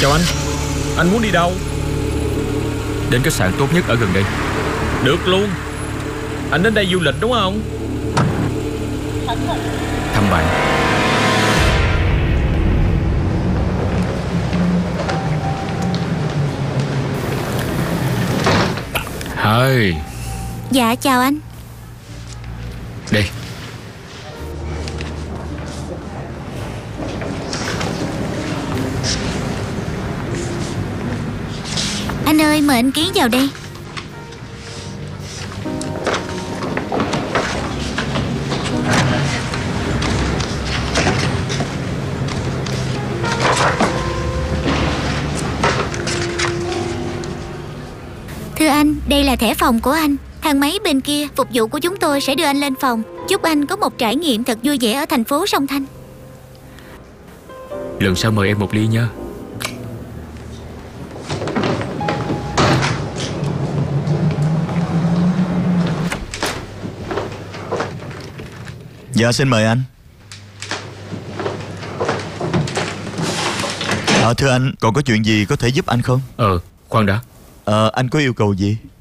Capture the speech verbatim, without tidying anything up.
Chào anh. Anh muốn đi đâu? Đến khách sạn tốt nhất ở gần đây. Được luôn. Anh đến đây du lịch đúng không? Thăm bạn. Hai. Dạ chào anh. Đây. Anh ơi, mời anh ký vào đây. Thưa anh, đây là thẻ phòng của anh. Thang máy bên kia, phục vụ của chúng tôi sẽ đưa anh lên phòng. Chúc anh có một trải nghiệm thật vui vẻ ở thành phố Song Thanh. Lần sau mời em một ly nha. Dạ xin mời anh. À, thưa anh, còn có chuyện gì có thể giúp anh không? Ờ, khoan đã. Ờ, anh có yêu cầu gì?